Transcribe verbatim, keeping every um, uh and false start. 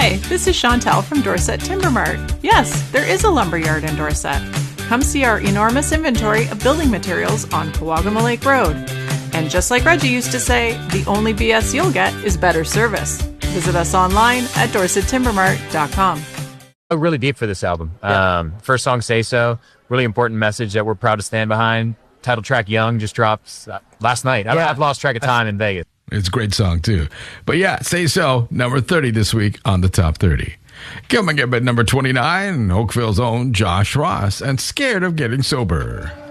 Hi, this is Chantel from Dorset Timber Mart. Yes, there is a lumberyard in Dorset. Come see our enormous inventory of building materials on Kawagama Lake Road. And just like Reggie used to say, the only B S you'll get is better service. Visit us online at dorset timber mart dot com. Oh, really deep for this album. Yeah. Um, first song, Say So. Really important message that we're proud to stand behind. Title track, Young, just dropped uh, last night. I, Yeah. I've lost track of time in Vegas. It's a great song, too. But yeah, Say So, number thirty this week on the Top thirty. Coming up at number twenty-nine, Oakville's own Josh Ross, and Scared of Getting Sober.